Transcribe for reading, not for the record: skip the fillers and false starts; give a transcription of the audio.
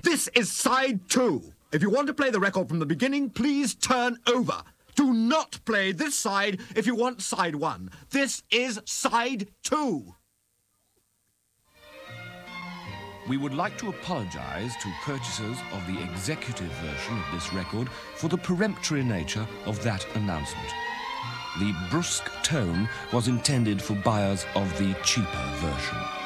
This is side 2. If you want to play the record from the beginning, please turn over. Do not play this side if you want side 1. This is side 2. We would like to apologise to purchasers of the executive version of this record for the peremptory nature of that announcement. The brusque tone was intended for buyers of the cheaper version.